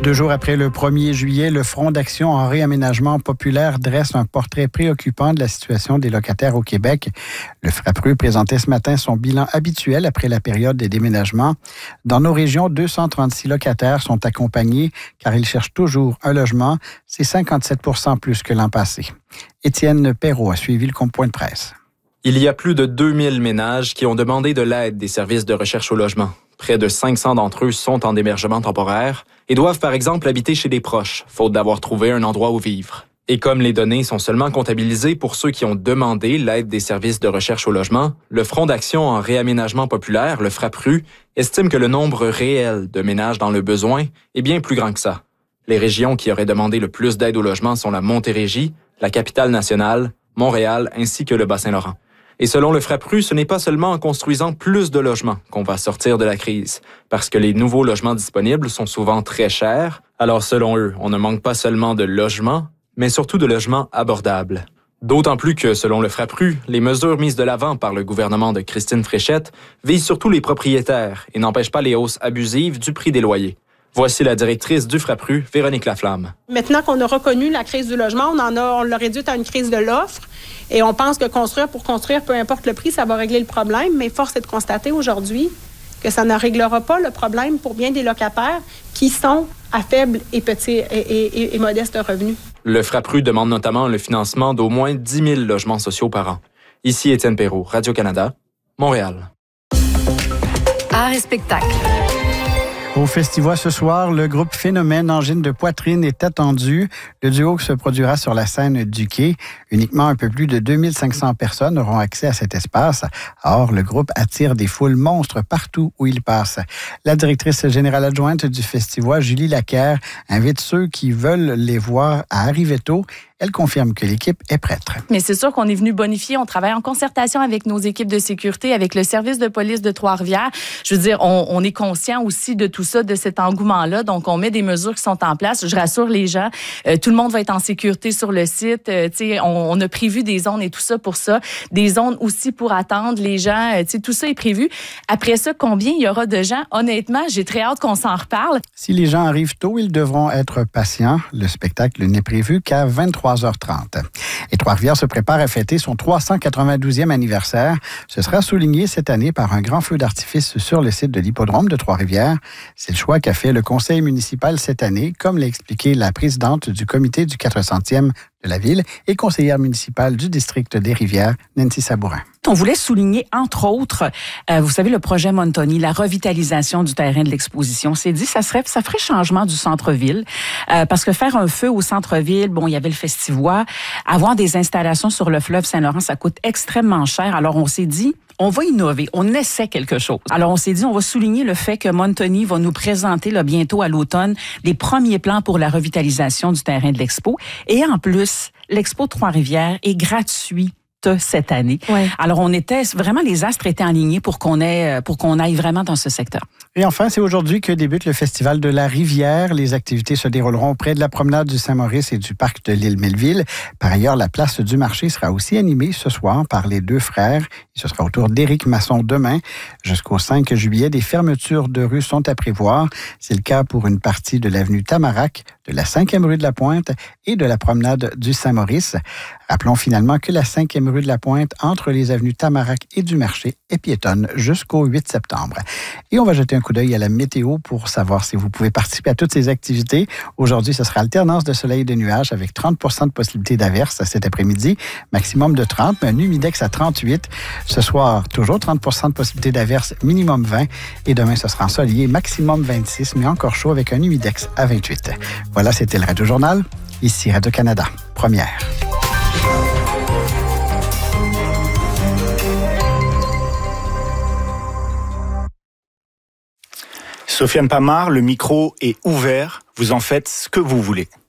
2 jours après le 1er juillet, le Front d'action en réaménagement populaire dresse un portrait préoccupant de la situation des locataires au Québec. Le FRAPRU présentait ce matin son bilan habituel après la période des déménagements. Dans nos régions, 236 locataires sont accompagnés car ils cherchent toujours un logement. C'est 57 % plus que l'an passé. Étienne Perrault a suivi le point de presse. Il y a plus de 2000 ménages qui ont demandé de l'aide des services de recherche au logement. Près de 500 d'entre eux sont en hébergement temporaire et doivent par exemple habiter chez des proches, faute d'avoir trouvé un endroit où vivre. Et comme les données sont seulement comptabilisées pour ceux qui ont demandé l'aide des services de recherche au logement, le Front d'action en réaménagement populaire, le FRAPRU, estime que le nombre réel de ménages dans le besoin est bien plus grand que ça. Les régions qui auraient demandé le plus d'aide au logement sont la Montérégie, la Capitale-Nationale, Montréal ainsi que le Bas-Saint-Laurent. Et selon le FRAPRU, ce n'est pas seulement en construisant plus de logements qu'on va sortir de la crise, parce que les nouveaux logements disponibles sont souvent très chers. Alors selon eux, on ne manque pas seulement de logements, mais surtout de logements abordables. D'autant plus que, selon le FRAPRU, les mesures mises de l'avant par le gouvernement de Christine Fréchette visent surtout les propriétaires et n'empêchent pas les hausses abusives du prix des loyers. Voici la directrice du FRAPRU, Véronique Laflamme. Maintenant qu'on a reconnu la crise du logement, on l'a réduite à une crise de l'offre et on pense que construire pour construire, peu importe le prix, ça va régler le problème. Mais force est de constater aujourd'hui que ça ne réglera pas le problème pour bien des locataires qui sont à faible et petits et modestes revenus. Le FRAPRU demande notamment le financement d'au moins 10 000 logements sociaux par an. Ici Étienne Perrault, Radio-Canada, Montréal. Art et spectacle. Au Festivois ce soir, le groupe Phénomène Angine de poitrine est attendu. Le duo se produira sur la scène du Quai. Uniquement un peu plus de 2500 personnes auront accès à cet espace. Or, le groupe attire des foules monstres partout où il passe. La directrice générale adjointe du Festivois, Julie Laquerre, invite ceux qui veulent les voir à arriver tôt. Elle confirme que l'équipe est prête. Mais c'est sûr qu'on est venu bonifier. On travaille en concertation avec nos équipes de sécurité, avec le service de police de Trois-Rivières. Je veux dire, on est conscient aussi de tout ça, de cet engouement-là. Donc, on met des mesures qui sont en place. Je rassure les gens. Tout le monde va être en sécurité sur le site. On a prévu des zones et tout ça pour ça. Des zones aussi pour attendre les gens. Tout ça est prévu. Après ça, combien il y aura de gens? Honnêtement, j'ai très hâte qu'on s'en reparle. Si les gens arrivent tôt, ils devront être patients. Le spectacle n'est prévu qu'à 23h30. Et Trois-Rivières se prépare à fêter son 392e anniversaire. Ce sera souligné cette année par un grand feu d'artifice sur le site de l'hippodrome de Trois-Rivières. C'est le choix qu'a fait le conseil municipal cette année, comme l'a expliqué la présidente du comité du 400e de la ville et conseillère municipale du district des Rivières, Nancy Sabourin. On voulait souligner, entre autres, vous savez, le projet Montoni, la revitalisation du terrain de l'exposition. On s'est dit, ça ferait changement du centre-ville, parce que faire un feu au centre-ville, bon, il y avait le Festivois, avoir des installations sur le fleuve Saint-Laurent, ça coûte extrêmement cher. Alors, on s'est dit, on va innover, on essaie quelque chose. Alors, on s'est dit, on va souligner le fait que Montoni va nous présenter là, bientôt à l'automne les premiers plans pour la revitalisation du terrain de l'expo. Et en plus, l'Expo Trois-Rivières est gratuit cette année. Ouais. Alors, les astres étaient alignés pour qu'on aille vraiment dans ce secteur. Et enfin, c'est aujourd'hui que débute le Festival de la Rivière. Les activités se dérouleront près de la promenade du Saint-Maurice et du parc de l'île Melville. Par ailleurs, la place du marché sera aussi animée ce soir par les deux frères. Ce sera au tour d'Éric Masson demain. Jusqu'au 5 juillet, des fermetures de rues sont à prévoir. C'est le cas pour une partie de l'avenue Tamarack, de la 5e rue de la Pointe et de la promenade du Saint-Maurice. Rappelons finalement que la 5e rue de la Pointe, entre les avenues Tamarack et du Marché, est piétonne jusqu'au 8 septembre. Et on va jeter un coup d'œil à la météo pour savoir si vous pouvez participer à toutes ces activités. Aujourd'hui, ce sera alternance de soleil et de nuages avec 30 % de possibilité d'averse cet après-midi, maximum de 30, mais un humidex à 38. Ce soir, toujours 30 % de possibilité d'averse, minimum 20. Et demain, ce sera ensoleillé, maximum 26, mais encore chaud avec un humidex à 28. Voilà, c'était le Radio Journal. Ici Radio-Canada, première. Sofiane Pamar, le micro est ouvert. Vous en faites ce que vous voulez.